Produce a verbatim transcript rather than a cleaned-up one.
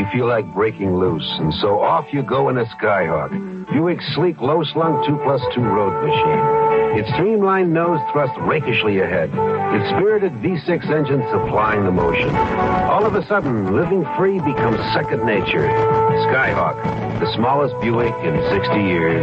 you feel like breaking loose, and so off you go in a Skyhawk. Buick's sleek, low-slung two plus two road machine. Its streamlined nose thrust rakishly ahead. Its spirited V six engine supplying the motion. All of a sudden, living free becomes second nature. Skyhawk, the smallest Buick in sixty years.